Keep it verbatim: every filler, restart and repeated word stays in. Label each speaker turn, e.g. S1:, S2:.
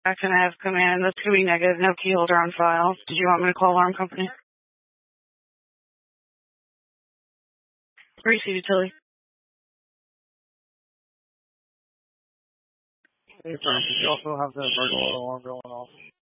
S1: Action I have command. That's going to be negative. No key holder on file. Did you want me to call alarm company? Receive utility.
S2: You also have the burglar alarm going off.